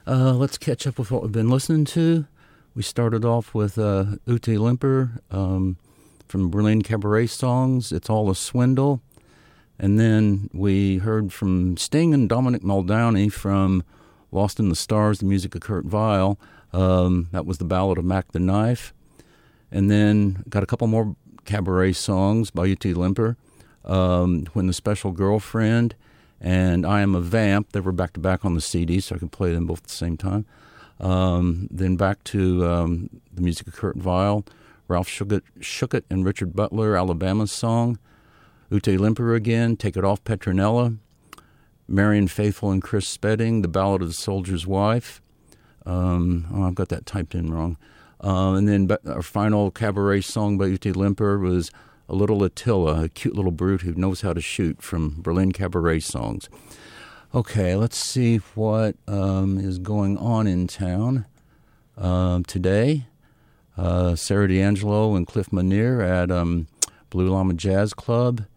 Let's catch up with what we've been listening to. We started off with Ute Limper from Berlin Cabaret Songs, It's All a Swindle. And then we heard from Sting and Dominic Muldowney from Lost in the Stars, the music of Kurt Weill. That was the Ballad of Mac the Knife. And then got a couple more cabaret songs by Ute Limper, When the Special Girlfriend and I Am a Vamp. They were back-to-back on the CD, so I could play them both at the same time. Then back to the music of Kurt Weill, Ralph Shookett and Richard Butler, Alabama's Song. Ute Limper again, Take It Off Petronella. Marion Faithfull and Chris Spedding, The Ballad of the Soldier's Wife. I've got that typed in wrong. And then our final cabaret song by Ute Limper was A Little Attila, a cute little brute who knows how to shoot, from Berlin Cabaret Songs. Okay, let's see what is going on in town today. Sarah D'Angelo and Cliff Manier at Blue Llama Jazz Club.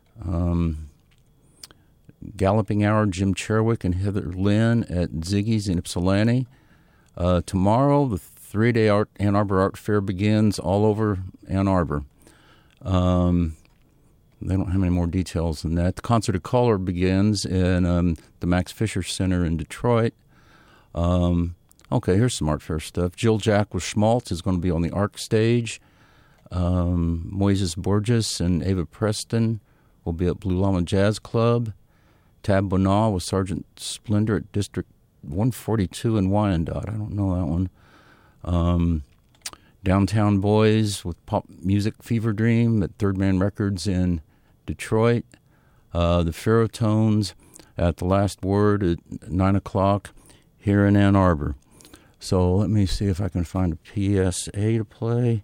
Galloping Hour, Jim Cherwick and Heather Lynn at Ziggy's in Ypsilanti. Tomorrow, the 3-day Ann Arbor Art Fair begins all over Ann Arbor. They don't have any more details than that. The Concert of Color begins in the Max Fisher Center in Detroit. Okay, here's some Art Fair stuff. Jill Jack with Schmaltz is going to be on the Arc stage. Moises Borges and Ava Preston will be at Blue Llama Jazz Club. Tab Bonal with Sergeant Splendor at District 142 in Wyandotte. I don't know that one. Downtown Boys with Pop Music Fever Dream at Third Man Records in Detroit. The Ferrotones at The Last Word at 9 o'clock here in Ann Arbor. So let me see if I can find a PSA to play.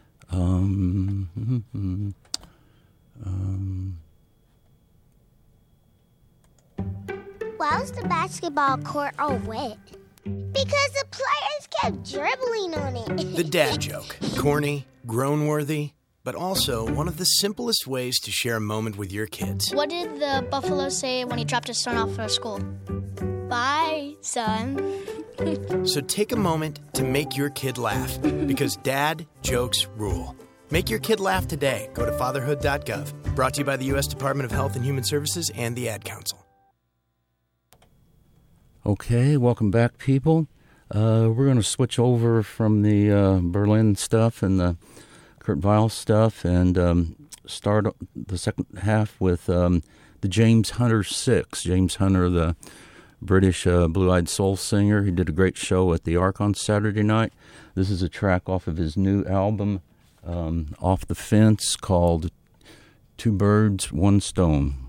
Why was the basketball court all wet? Because the players kept dribbling on it. The dad joke. Corny, groan-worthy, but also one of the simplest ways to share a moment with your kids. What did the buffalo say when he dropped his son off at school? Bye, son. So take a moment to make your kid laugh, because dad jokes rule. Make your kid laugh today. Go to fatherhood.gov. Brought to you by the U.S. Department of Health and Human Services and the Ad Council. Okay, welcome back, people. We're going to switch over from the Berlin stuff and the Kurt Weill stuff and start the second half with the James Hunter Six. James Hunter, the British blue-eyed soul singer. He did a great show at the Ark on Saturday night. This is a track off of his new album, Off the Fence, called Two Birds, One Stone.